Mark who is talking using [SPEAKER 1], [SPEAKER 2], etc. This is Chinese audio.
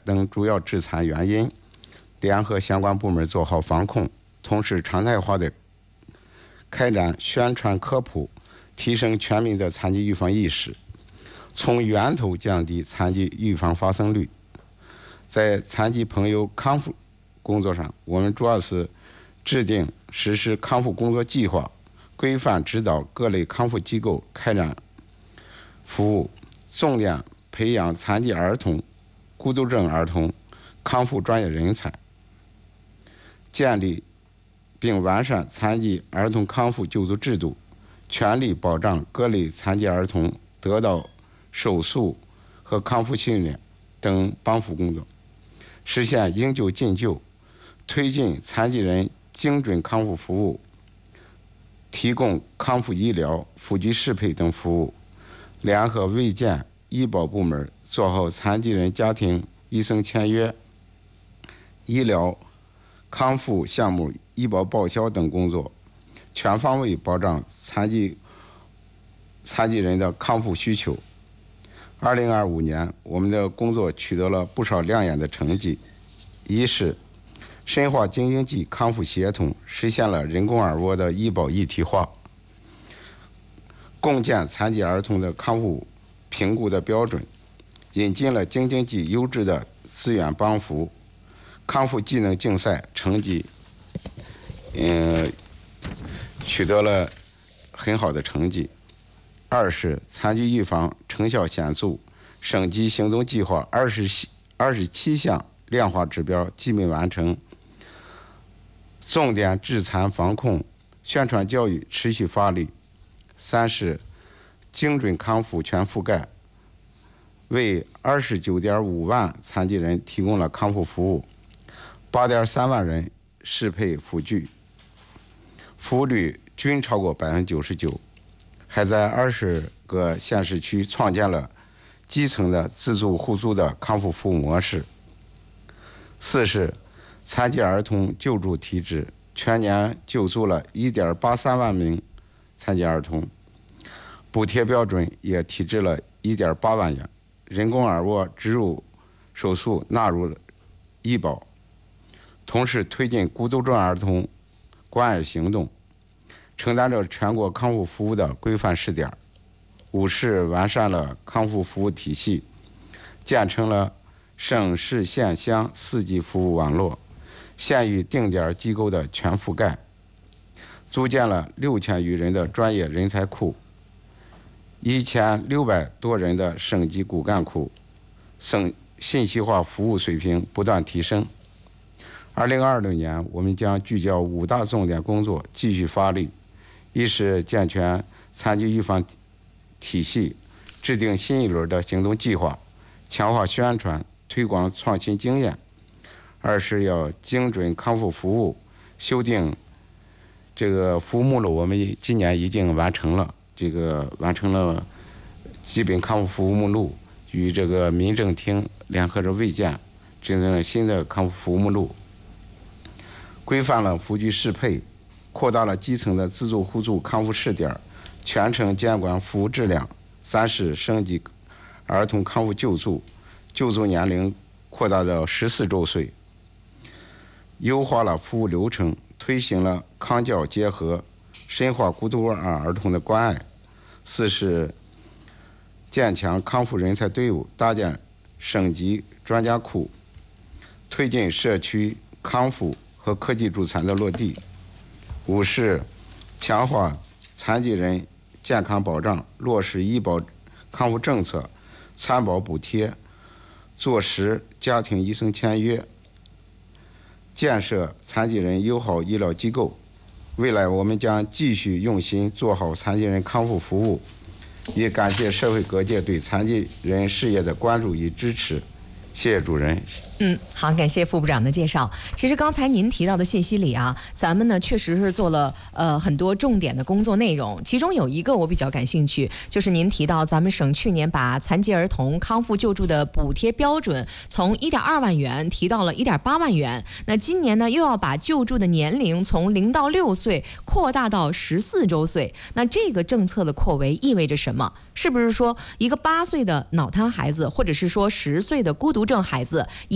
[SPEAKER 1] 等主要致残原因，联合相关部门做好防控，同时常态化的开展宣传科普，提升全民的残疾预防意识，从源头降低残疾预防发生率。在残疾朋友康复工作上，我们主要是制定实施康复工作计划，规范指导各类康复机构开展服务，重点培养残疾儿童、孤独症儿童康复专业人才，建立并完善残疾儿童康复救助制度，全力保障各类残疾儿童得到手术和康复训练等帮扶工作，实现应救尽救，推进残疾人精准康复服务，提供康复医疗、辅具适配等服务，联合卫健、医保部门做好残疾人家庭医生签约、医疗康复项目医保报销等工作，全方位保障残疾人的康复需求。2025年，我们的工作取得了不少亮眼的成绩。一是深化京津冀康复协同，实现了人工耳蜗的医保一体化，共建残疾儿童的康复评估的标准，引进了京津冀优质的资源帮扶，康复技能竞赛成绩取得了很好的成绩。二是残疾预防成效显著，省级行动计划27项量化指标基本完成，重点致残防控宣传教育持续发力。三是精准康复全覆盖，为29.5万残疾人提供了康复服务，8.3万人适配辅具，服务率均超过99%，还在20个县市区创建了基层的自助互助的康复服务模式。四是残疾儿童救助提质，全年救助了1.83万名残疾儿童，补贴标准也提质了1.8万元，人工耳蜗植入手术纳入医保，同时推进孤独症儿童关爱行动，承担着全国康复服务的规范试点。五是完善了康复服务体系，建成了省市县乡4级服务网络，县域定点机构的全覆盖，组建了6000余人的专业人才库，1600多人的省级骨干库，省信息化服务水平不断提升。2026年，我们将聚焦5大重点工作，继续发力。一是健全残疾预防体系，制定新一轮的行动计划，强化宣传推广创新经验。二是要精准康复服务，修订这个服务目录，我们今年已经完成了基本康复服务目录，与这个民政厅联合着卫健制定了新的康复服务目录，规范了辅具适配，扩大了基层的自助互助康复试点，全程监管服务质量。三是升级儿童康复救助，救助年龄扩大到14周岁，优化了服务流程，推行了康教结合，深化孤独儿童的关爱。四是建强康复人才队伍，搭建省级专家库，推进社区康复和科技助残的落地。五是强化残疾人健康保障，落实医保康复政策，参保补贴，做实家庭医生签约，建设残疾人友好医疗机构。未来我们将继续用心做好残疾人康复服务，也感谢社会各界对残疾人事业的关注与支持。谢谢主任。
[SPEAKER 2] 好，感谢副部长的介绍。其实刚才您提到的信息里啊，咱们呢确实是做了很多重点的工作内容，其中有一个我比较感兴趣，就是您提到咱们省去年把残疾儿童康复救助的补贴标准从1.2万元提到了1.8万元，那今年呢又要把救助的年龄从0到6岁扩大到14周岁，那这个政策的扩围意味着什么？是不是说一个8岁的脑瘫孩子，或者是说10岁的孤独症孩子